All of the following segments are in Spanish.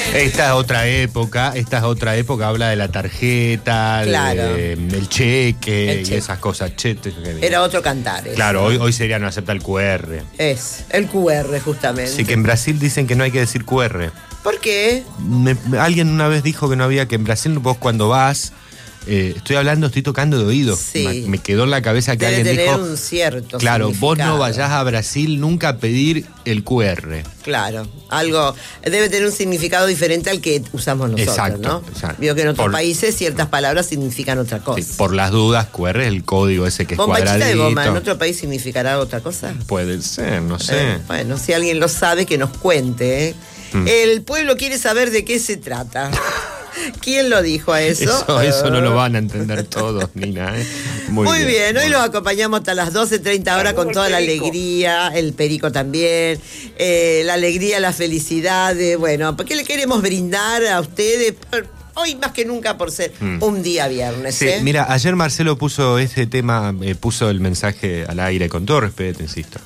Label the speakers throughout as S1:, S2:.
S1: Esta es otra época, habla de la tarjeta,
S2: claro,
S1: del cheque y esas cosas.
S2: Era otro cantar.
S1: Claro, hoy sería no acepta el QR.
S2: Es, el QR justamente.
S1: Sí, que en Brasil dicen que no hay que decir QR.
S2: ¿Por qué?
S1: Alguien una vez dijo que no había, que en Brasil vos cuando vas... estoy tocando de oído.
S2: Sí.
S1: Me quedó en la cabeza que
S2: Debe
S1: alguien
S2: tener
S1: dijo...
S2: un cierto
S1: claro, vos no
S2: significado.
S1: vayás a Brasil nunca a pedir el QR.
S2: Claro, algo debe tener un significado diferente al que usamos nosotros,
S1: Exacto,
S2: ¿no?
S1: exacto.
S2: Vio que en otros países ciertas palabras significan otra cosa.
S1: Sí, por las dudas, QR es el código ese que es
S2: Bombachita
S1: cuadradito.
S2: de goma, ¿en otro país significará otra cosa?
S1: Puede ser, no sé.
S2: Bueno, si alguien lo sabe, que nos cuente, ¿eh? El pueblo quiere saber de qué se trata. ¿Quién lo dijo a eso?
S1: Eso no lo van a entender todos, Nina.
S2: Muy bien, hoy los acompañamos hasta las 12:30 horas con toda la alegría, el perico también, la alegría, la felicidad, bueno, ¿por qué le queremos brindar a ustedes? Hoy más que nunca por ser un día viernes.
S1: Sí, mira, ayer Marcelo puso ese tema, puso el mensaje al aire, con todo respeto, insisto.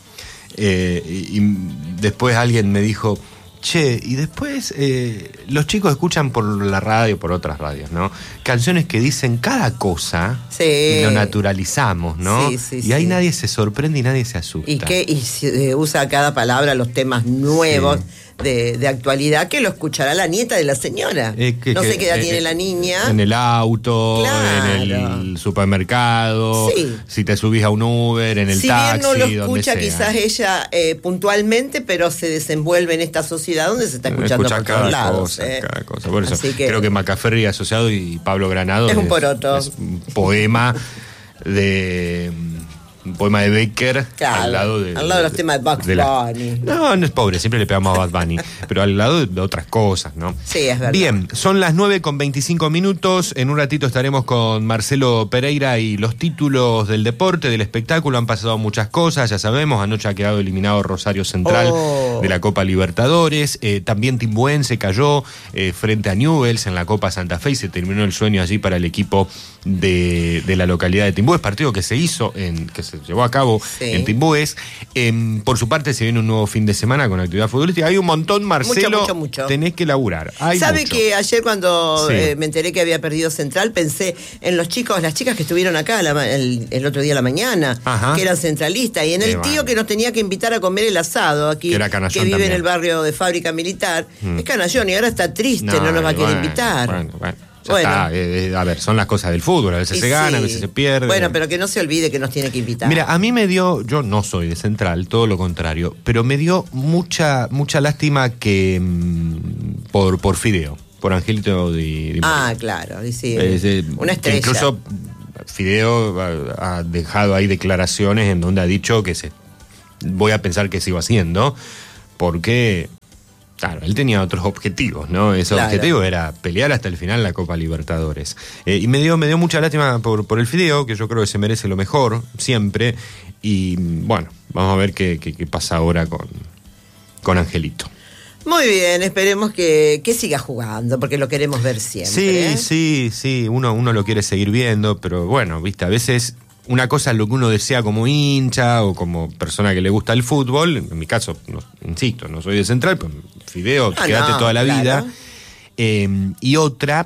S1: Y después alguien me dijo... Che, y después los chicos escuchan por la radio, por otras radios, ¿no? Canciones que dicen cada cosa y lo naturalizamos, ¿no? Y ahí nadie se sorprende y nadie se asusta.
S2: Y se usa cada palabra los temas nuevos de actualidad, que lo escuchará la nieta de la señora. No sé qué edad tiene la niña.
S1: En el auto,
S2: claro,
S1: en el supermercado, si te subís a un Uber, en el taxi,
S2: bien no lo escucha
S1: donde sea.
S2: quizás ella puntualmente, pero se desenvuelve en esta sociedad donde se está escuchando por todos lados.
S1: Cada cosa. Por eso creo que Macaferri Asociado y Pablo Granado
S2: es un poroto.
S1: Es un poema de Becker,
S2: claro,
S1: al lado de
S2: los temas de Bugs Bunny.
S1: No es pobre, siempre le pegamos a Bugs Bunny, pero al lado de otras cosas, ¿no?
S2: Sí, es verdad.
S1: Bien, son las 9:25. En un ratito estaremos con Marcelo Pereira y los títulos del deporte, del espectáculo. Han pasado muchas cosas, ya sabemos. Anoche ha quedado eliminado Rosario Central de la Copa Libertadores. También Timbuense cayó frente a Newell's en la Copa Santa Fe y se terminó el sueño allí para el equipo de la localidad de Timbues, partido que se hizo que se llevó a cabo en Timbues. Por su parte se viene un nuevo fin de semana con actividad futbolística. Hay un montón, Marcelo,
S2: mucho.
S1: Tenés que laburar.
S2: ¿Sabe que ayer cuando me enteré que había perdido Central, pensé en los chicos, las chicas que estuvieron acá el otro día a la mañana, que eran centralistas, y en el tío que nos tenía que invitar a comer el asado aquí, que vive también en el barrio de Fábrica Militar, es Canallón, y ahora está triste, no nos va a querer invitar.
S1: Está, a ver, son las cosas del fútbol, a veces se gana, a veces se pierde.
S2: Bueno, pero que no se olvide que nos tiene que invitar.
S1: Mira, a mí me dio, yo no soy de Central, todo lo contrario, pero me dio mucha lástima que por Fideo, por Angelito Di María.
S2: Claro, una estrella.
S1: Incluso Fideo ha dejado ahí declaraciones en donde ha dicho que voy a pensar que sigo haciendo, porque... Claro, él tenía otros objetivos, ¿no? Ese objetivo era pelear hasta el final la Copa Libertadores. Y me dio mucha lástima por el Fideo, que yo creo que se merece lo mejor, siempre. Y bueno, vamos a ver qué pasa ahora con Angelito.
S2: Muy bien, esperemos que siga jugando, porque lo queremos ver siempre.
S1: Sí, uno lo quiere seguir viendo, pero bueno, viste, a veces... Una cosa es lo que uno desea como hincha o como persona que le gusta el fútbol. En mi caso, insisto, no soy de Central, pero Fideo, quédate toda la vida. Y otra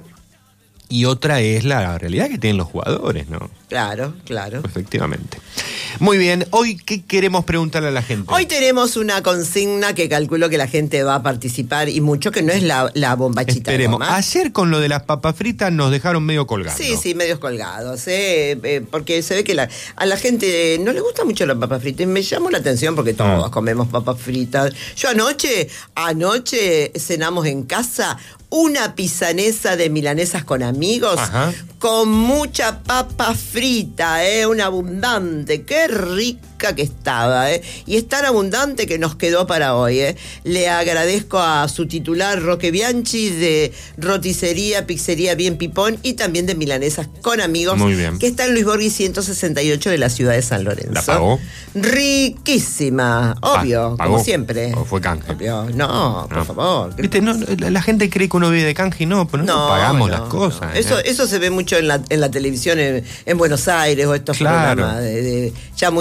S1: es la realidad que tienen los jugadores, ¿no?
S2: Claro.
S1: Efectivamente. Muy bien, hoy, ¿qué queremos preguntarle a la gente?
S2: Hoy tenemos una consigna que calculo que la gente va a participar y mucho, que no es la bombachita.
S1: Esperemos.
S2: De goma.
S1: Ayer con lo de las papas fritas nos dejaron medio colgados.
S2: Sí, medios colgados, porque se ve que a la gente no le gusta mucho la papa frita, y me llamó la atención porque todos comemos papas fritas. Yo anoche cenamos en casa una pisanesa de milanesas con amigos, con mucha papa frita, una abundante, qué rica que estaba, y es tan abundante que nos quedó para hoy. Le agradezco a su titular, Roque Bianchi, de Roticería, Pizzería Bien Pipón, y también de Milanesas con Amigos, que está en Luis Borghi 168 de la ciudad de San Lorenzo.
S1: ¿La pagó?
S2: Riquísima, obvio, como siempre.
S1: ¿O fue canje?
S2: Obvio. No, por favor.
S1: ¿Viste? No, la gente cree que uno vive de canje y no, pero no pagamos las cosas.
S2: Eso se ve mucho en la televisión en Buenos Aires, o estos programas ya muy importantes.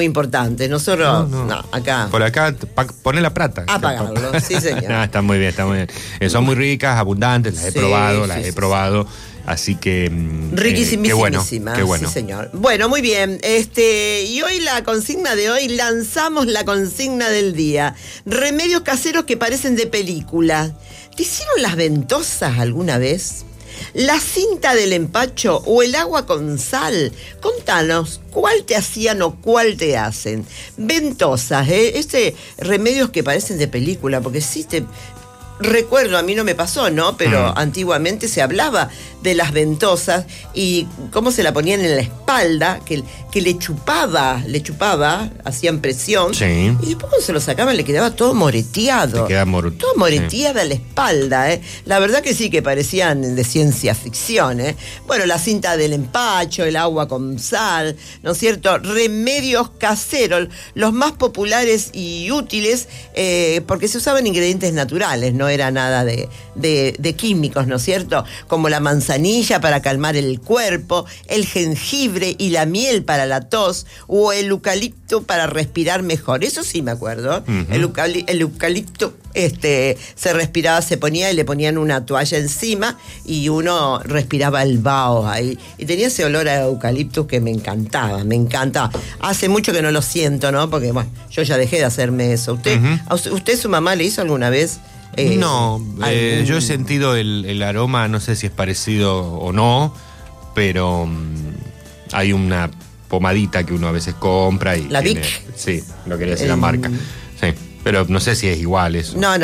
S2: antes. Nosotros, no acá.
S1: Por acá, poné la plata.
S2: A pagarlo, sí, señor.
S1: Está muy bien, está muy bien. Son muy ricas, abundantes, las he probado. Así que
S2: riquísimísima,
S1: qué bueno.
S2: Sí, señor. Bueno, muy bien. Y hoy lanzamos la consigna del día. Remedios caseros que parecen de película. ¿Te hicieron las ventosas alguna vez? ¿La cinta del empacho o el agua con sal? Contanos, ¿cuál te hacían o cuál te hacen? Ventosas, remedios que parecen de película, porque recuerdo, a mí no me pasó, ¿no? Pero antiguamente se hablaba de las ventosas y cómo se la ponían en la espalda, que le chupaba, hacían presión.
S1: Sí.
S2: Y después cuando se lo sacaban le quedaba todo moreteado. Todo moreteada la espalda, ¿eh? La verdad que sí que parecían de ciencia ficción, ¿eh? Bueno, la cinta del empacho, el agua con sal, ¿no es cierto? Remedios caseros, los más populares y útiles, porque se usaban ingredientes naturales, no era nada de químicos, ¿no es cierto? Como la manzanilla para calmar el cuerpo, el jengibre y la miel para la tos, o el eucalipto para respirar mejor. Eso sí me acuerdo. Uh-huh. El eucalipto se respiraba, se ponía y le ponían una toalla encima y uno respiraba el vaho ahí. Y tenía ese olor a eucaliptus que me encantaba. Hace mucho que no lo siento, ¿no? Porque, bueno, yo ya dejé de hacerme eso. ¿Usted su mamá le hizo alguna vez?
S1: No, yo he sentido el aroma, no sé si es parecido o no, pero hay una pomadita que uno a veces compra y
S2: ¿La Vic?
S1: Sí, no quería decir la marca. Sí, pero no sé si es igual eso.
S2: No,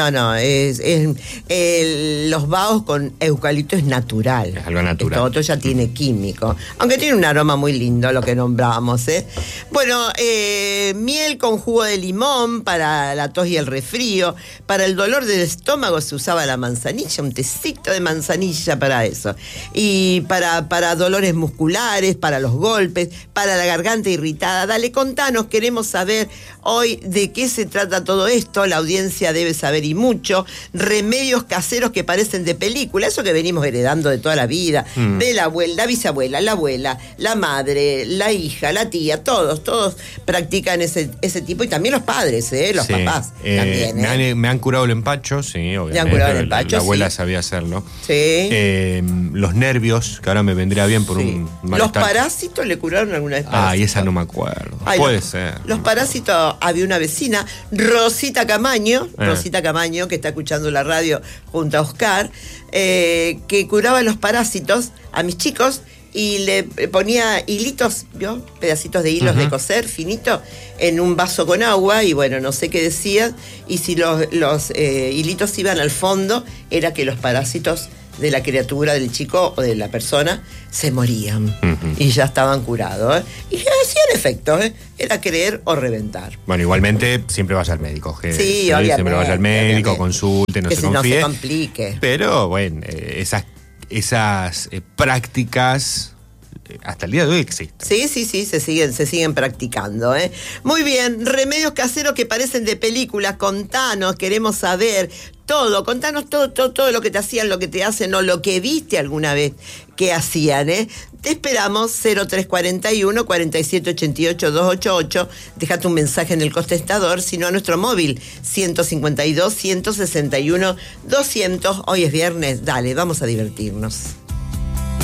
S2: los vahos con eucalipto es natural.
S1: Es algo natural.
S2: Esto otro ya tiene químico, aunque tiene un aroma muy lindo lo que nombrábamos, ¿eh? Bueno, miel con jugo de limón para la tos y el resfrío. Para el dolor del estómago se usaba la manzanilla, un tecito de manzanilla para eso. Y para dolores musculares, para los golpes, para la garganta irritada. Dale, contanos, queremos saber hoy de qué se trata todo esto. La audiencia debe saber y mucho. Remedios caseros que parecen de película, eso que venimos heredando de toda la vida, de la abuela, la bisabuela, la abuela, la madre, la hija, la tía, todos practican ese tipo, y también los padres, los papás también.
S1: Me han curado el empacho, sí, obviamente.
S2: Me han curado el empacho,
S1: la abuela sabía hacerlo.
S2: Sí.
S1: Los nervios, que ahora me vendría bien por un malestar.
S2: ¿Los parásitos le curaron alguna vez?
S1: Y esa no me acuerdo. Puede ser.
S2: Los parásitos, había una vecina, Rosita Camaño, que está escuchando la radio junto a Oscar, que curaba los parásitos a mis chicos y le ponía hilitos, ¿vio? Pedacitos de hilos de coser finito en un vaso con agua, y bueno, no sé qué decía, y si los hilitos iban al fondo, era que los parásitos de la criatura, del chico o de la persona, se morían y ya estaban curados, y hacían efecto, era creer o reventar.
S1: Bueno, igualmente siempre vaya al médico.
S2: Sí, obviamente.
S1: Siempre vaya al médico, consulte, no se confíe.
S2: No se complique.
S1: Pero bueno, esas prácticas hasta el día de hoy existen.
S2: Sí, se siguen practicando, ¿eh? Muy bien, remedios caseros que parecen de película. Contanos, queremos saber todo. Contanos todo lo que te hacían, lo que te hacen o lo que viste alguna vez que hacían, ¿eh? Te esperamos 0341 4788 288. Dejate un mensaje en el contestador, sino a nuestro móvil 152 161 200. Hoy es viernes, dale, vamos a divertirnos.